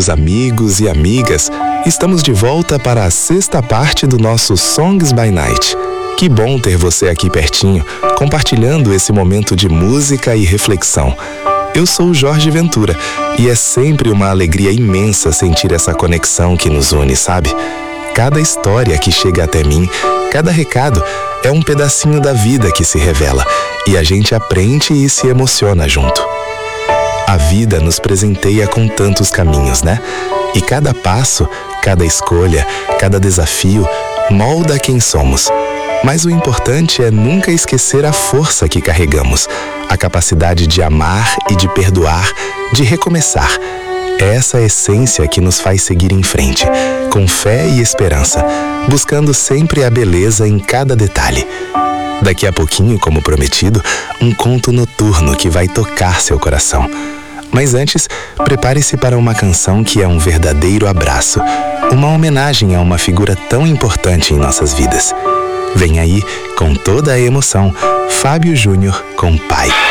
queridos amigos e amigas, estamos de volta para a sexta parte do nosso Songs by Night. Que bom ter você aqui pertinho, compartilhando esse momento de música e reflexão. Eu sou o Jorge Ventura e é sempre uma alegria imensa sentir essa conexão que nos une, sabe? Cada história que chega até mim, cada recado é um pedacinho da vida que se revela e a gente aprende e se emociona junto. A vida nos presenteia com tantos caminhos, né? E cada passo, cada escolha, cada desafio molda quem somos. Mas o importante é nunca esquecer a força que carregamos, a capacidade de amar e de perdoar, de recomeçar. É essa essência que nos faz seguir em frente, com fé e esperança, buscando sempre a beleza em cada detalhe. Daqui a pouquinho, como prometido, um conto noturno que vai tocar seu coração. Mas antes, prepare-se para uma canção que é um verdadeiro abraço, uma homenagem a uma figura tão importante em nossas vidas. Vem aí, com toda a emoção, Fábio Júnior com Pai.